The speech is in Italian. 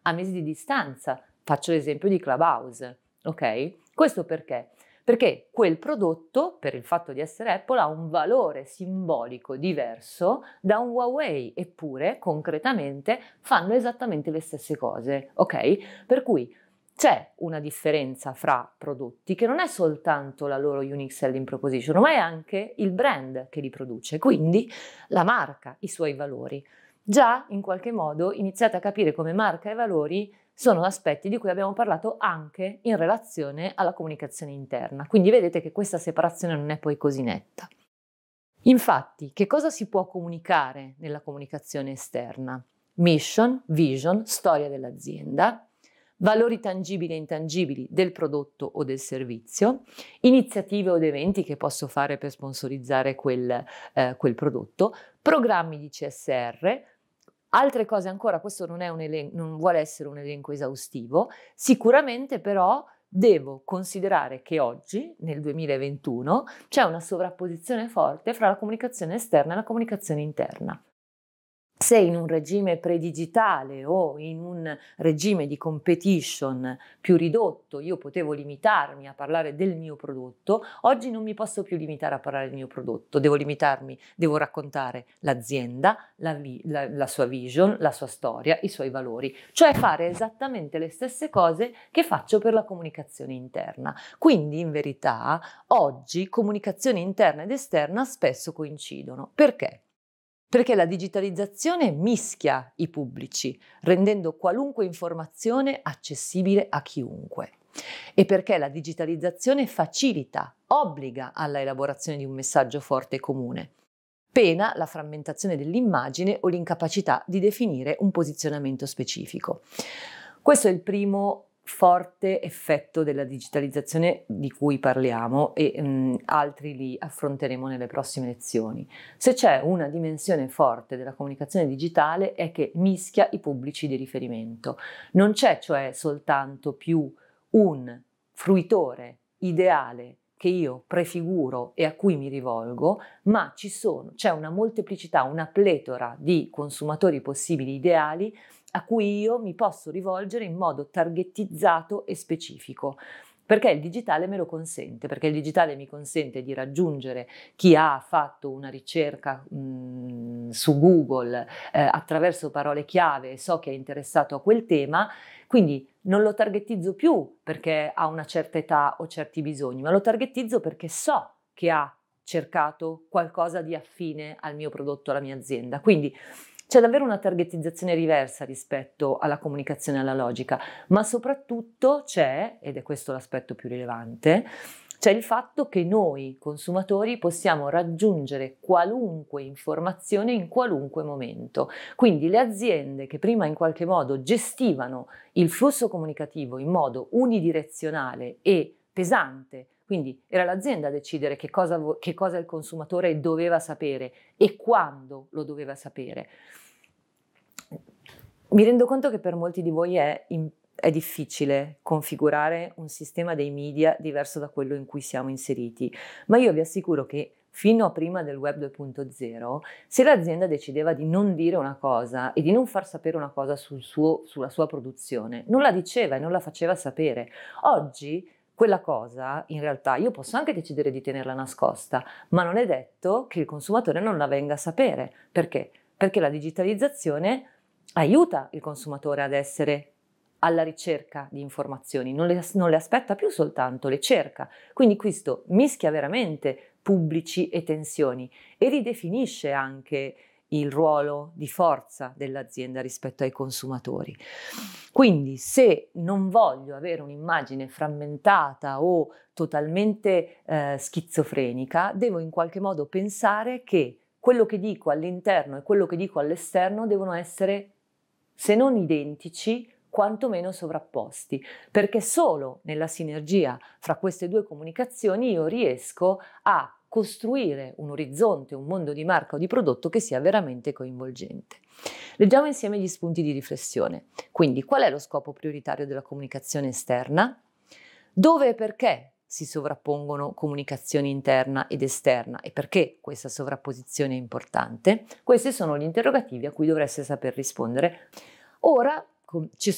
a mesi di distanza. Faccio l'esempio di Clubhouse, ok? Questo perché? Perché quel prodotto, per il fatto di essere Apple, ha un valore simbolico diverso da un Huawei, eppure concretamente fanno esattamente le stesse cose, ok? Per cui c'è una differenza fra prodotti che non è soltanto la loro unique selling proposition, ma è anche il brand che li produce, quindi la marca, i suoi valori. Già in qualche modo iniziate a capire come marca e valori sono aspetti di cui abbiamo parlato anche in relazione alla comunicazione interna, quindi vedete che questa separazione non è poi così netta. Infatti, che cosa si può comunicare nella comunicazione esterna? Mission, vision, storia dell'azienda, valori tangibili e intangibili del prodotto o del servizio, iniziative od eventi che posso fare per sponsorizzare quel prodotto, programmi di CSR, altre cose ancora. Questo non è non vuole essere un elenco esaustivo, sicuramente però devo considerare che oggi, nel 2021, c'è una sovrapposizione forte fra la comunicazione esterna e la comunicazione interna. Se in un regime predigitale o in un regime di competition più ridotto io potevo limitarmi a parlare del mio prodotto, oggi non mi posso più limitare a parlare del mio prodotto, devo raccontare l'azienda, la sua vision, la sua storia, i suoi valori, cioè fare esattamente le stesse cose che faccio per la comunicazione interna. Quindi in verità oggi comunicazione interna ed esterna spesso coincidono. Perché? Perché la digitalizzazione mischia i pubblici, rendendo qualunque informazione accessibile a chiunque. E perché la digitalizzazione facilita, obbliga alla elaborazione di un messaggio forte e comune, pena la frammentazione dell'immagine o l'incapacità di definire un posizionamento specifico. Questo è il primo forte effetto della digitalizzazione di cui parliamo e altri li affronteremo nelle prossime lezioni. Se c'è una dimensione forte della comunicazione digitale è che mischia i pubblici di riferimento. Non c'è cioè soltanto più un fruitore ideale che io prefiguro e a cui mi rivolgo, ma c'è una molteplicità, una pletora di consumatori possibili ideali a cui io mi posso rivolgere in modo targettizzato e specifico. Perché il digitale me lo consente, perché il digitale mi consente di raggiungere chi ha fatto una ricerca su Google attraverso parole chiave e so che è interessato a quel tema, quindi non lo targettizzo più perché ha una certa età o certi bisogni, ma lo targettizzo perché so che ha cercato qualcosa di affine al mio prodotto, alla mia azienda. Quindi c'è davvero una targettizzazione diversa rispetto alla comunicazione analogica, ma soprattutto c'è, ed è questo l'aspetto più rilevante, c'è il fatto che noi consumatori possiamo raggiungere qualunque informazione in qualunque momento. Quindi le aziende che prima in qualche modo gestivano il flusso comunicativo in modo unidirezionale e pesante, quindi era l'azienda a decidere che cosa il consumatore doveva sapere e quando lo doveva sapere. Mi rendo conto che per molti di voi è difficile configurare un sistema dei media diverso da quello in cui siamo inseriti, ma io vi assicuro che fino a prima del web 2.0, se l'azienda decideva di non dire una cosa e di non far sapere una cosa sulla sua produzione, non la diceva e non la faceva sapere. Oggi quella cosa, in realtà, io posso anche decidere di tenerla nascosta, ma non è detto che il consumatore non la venga a sapere. Perché? Perché la digitalizzazione aiuta il consumatore ad essere alla ricerca di informazioni, non le aspetta più soltanto, le cerca. Quindi questo mischia veramente pubblici e tensioni e ridefinisce anche il ruolo di forza dell'azienda rispetto ai consumatori. Quindi se non voglio avere un'immagine frammentata o totalmente schizofrenica, devo in qualche modo pensare che quello che dico all'interno e quello che dico all'esterno devono essere, se non identici, quantomeno sovrapposti, perché solo nella sinergia fra queste due comunicazioni io riesco a costruire un orizzonte, un mondo di marca o di prodotto che sia veramente coinvolgente. Leggiamo insieme gli spunti di riflessione. Quindi, qual è lo scopo prioritario della comunicazione esterna? Dove e perché si sovrappongono comunicazione interna ed esterna e perché questa sovrapposizione è importante? Questi sono gli interrogativi a cui dovreste saper rispondere. Ora ci